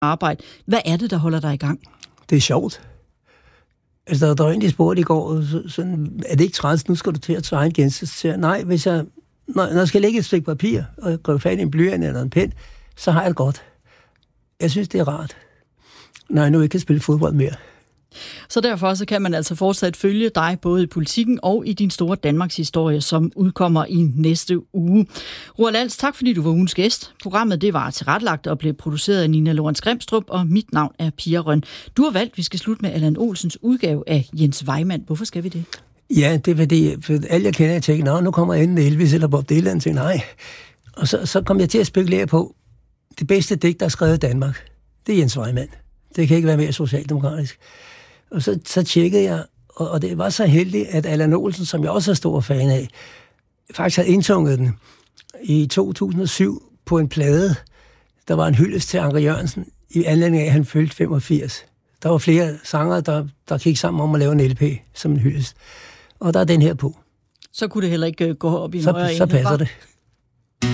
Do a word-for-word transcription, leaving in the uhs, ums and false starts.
arbejde. Hvad er det, der holder dig i gang? Det er sjovt. Altså, der, der var en, de spurgte i går, så, sådan, er det ikke træls, nu skal du til at tage en genses? Så siger jeg, nej, hvis jeg, når, når jeg skal lægge et stykke papir, og gribe fat i en blyant eller en pen, så har jeg det godt. Jeg synes, det er rart, når jeg nu ikke kan spille fodbold mere. Så derfor så kan man altså fortsat følge dig både i Politikken og i din store Danmarks historie, som udkommer i næste uge. Roald Als, tak fordi du var ugens gæst. Programmet det var tilrettelagt og blev produceret af Nina Lorenz Grimstrup, og mit navn er Pia Røn. Du har valgt, at vi skal slutte med Allan Olsens udgave af Jens Vejmand. Hvorfor skal vi det? Ja, det er fordi, for alle jeg kender, jeg tænker, nå, nu kommer enten Elvis eller Bob Dylan, og tænker, nej. Og så, så kom jeg til at spekulere på, det bedste digt, der er skrevet i Danmark, det er Jens Vejmand. Det kan ikke være mere socialdemokratisk. Og så, så tjekkede jeg, og, og det var så heldigt, at Allan Olsen, som jeg også er stor fan af, faktisk havde indtunget den i to tusind og syv på en plade. Der var en hyldest til Anker Jørgensen i anledning af, at han fyldte femogfirs. Der var flere sangere, der, der gik sammen om at lave en L P som en hyldest. Og der er den her på. Så kunne det heller ikke gå op i en så, højere så passer det.